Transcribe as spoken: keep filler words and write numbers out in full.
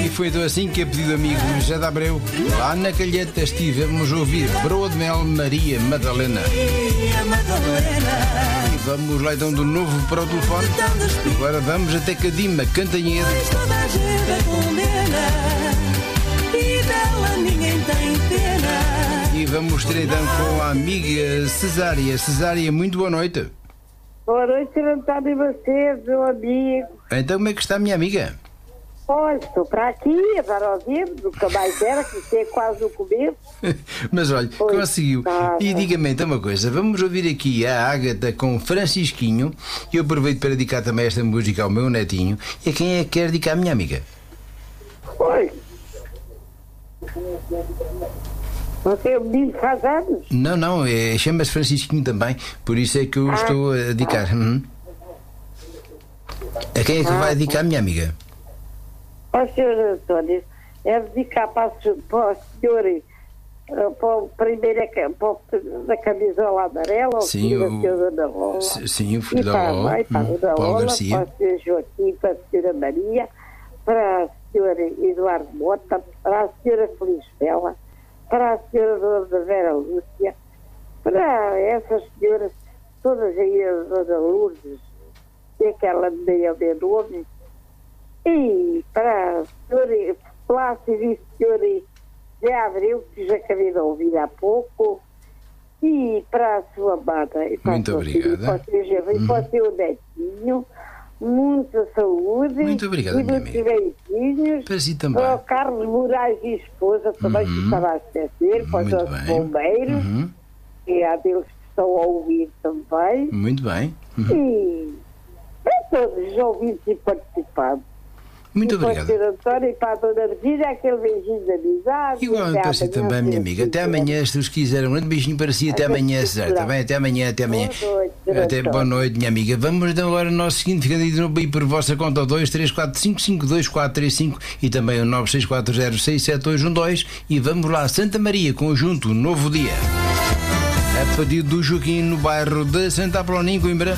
foi então assim que, a pedido do amigo José de Abreu, lá na Calheta estivemos a ouvir Broa de Mel, Maria Madalena. E vamos lá então do novo para o telefone. Agora vamos até Cadima, Cantanhede. E vamos ter então com a amiga Cesária. Cesária, muito boa noite. Boa noite, senhor António Macedo, meu amigo. Então como é que está a minha amiga? Olha, estou para aqui, para ouvir, nunca mais era, que isto é quase o começo. Mas olha, Pois conseguiu. está. E diga-me então uma coisa, vamos ouvir aqui a Ágata com Francisquinho. E eu aproveito para dedicar também esta música ao meu netinho. E a quem é que quer dedicar a minha amiga? Oi. Você é o menino que faz anos? Não, não, é, chama-se Francisquinho também. Por isso é que eu Ah, estou a dedicar. Uhum. A quem é que Ah, vai dedicar a minha amiga? Ó, senhor António, é dedicar para, o senhor- para o senhor, eh, para o primeiro, para o, da camisola amarela, ao Sim, filho o- da senhora Dona Lola. S- Sim, o E filho da para a Lola, mãe, para a hum, Dona Paulo Lola, Garcia. para o senhor Joaquim, para a senhora Maria, para a senhora Eduardo Mota, para a senhora Feliz Bela, para a senhora Dona Vera Lúcia, para essas senhoras, todas aí, a Dona Lourdes, e aquela de meio de nome, e para a senhora Plácido e a senhora Zé Abreu, que já acabei de ouvir há pouco, e para a sua amada, e para Muito a sua filha, obrigada. e para o seu genro, e para o seu netinho, muita saúde. Muito obrigada, e minha muitos amiga. beijinhos. Para si Para o também. Carlos Moraes e esposa, também que Uhum. estava a esquecer, para os Muito nossos bem. bombeiros, Uhum. e há deles que estão a ouvir também, Muito bem. Uhum. e para todos os ouvintes e participantes. Muito E para o obrigado. senhor António e para a dona Virgínia, aquele beijinho de amizade. Igualmente Até para si amanhã, também, minha se amiga. Até quiser. amanhã, se Deus quiser. Um grande beijinho para si. Até Até amanhã, se César. quiser. Está bem? Até amanhã, até amanhã. Boa noite, senhor Até António. boa noite, minha amiga. Vamos então agora ao nosso seguinte, ficando aí de novo aí por vossa conta, o dois três quatro cinco cinco dois quatro três cinco e também o nove seis quatro zero seis sete dois um dois. E vamos lá, Santa Maria, conjunto, novo dia. A pedido do Joaquim, no bairro de Santa Apolónia, em Coimbra.